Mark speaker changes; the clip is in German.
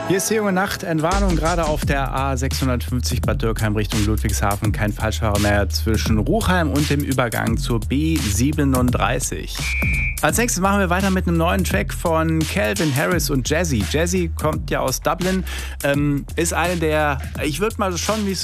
Speaker 1: Hier ist die junge Nacht. Entwarnung gerade auf der A650 Bad Dürkheim Richtung Ludwigshafen. Kein Falschfahrer mehr zwischen Ruchheim und dem Übergang zur B37. Als nächstes machen wir weiter mit einem neuen Track von Calvin Harris und Jazzy. Jazzy kommt ja aus Dublin, ist eine der, ich würde mal schon wie